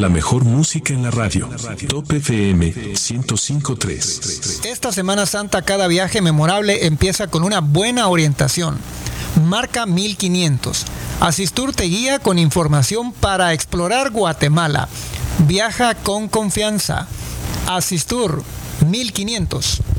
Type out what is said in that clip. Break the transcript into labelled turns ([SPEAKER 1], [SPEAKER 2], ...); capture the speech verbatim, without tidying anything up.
[SPEAKER 1] La mejor música en la radio. Top F M ciento cinco punto tres.
[SPEAKER 2] Esta Semana Santa, cada viaje memorable empieza con una buena orientación. Marca mil quinientos. Asistur te guía con información para explorar Guatemala. Viaja con confianza. Asistur mil quinientos.